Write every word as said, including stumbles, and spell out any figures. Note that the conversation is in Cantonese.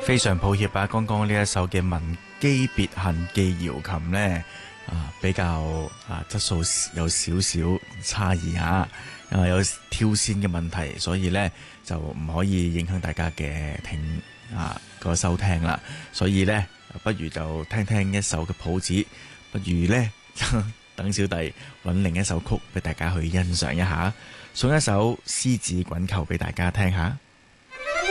非常抱歉啊，剛剛呢一首嘅《聞基別行》嘅瑤琴呢，啊比較啊質素有少少差異啊，因為有跳線嘅問題，所以呢就唔可以影響大家嘅聽啊個收聽啦。所以呢，不如就聽聽一首嘅譜子，不如呢等小弟揾另一首曲俾大家去欣賞一下，送一首《獅子滾球》俾大家聽下。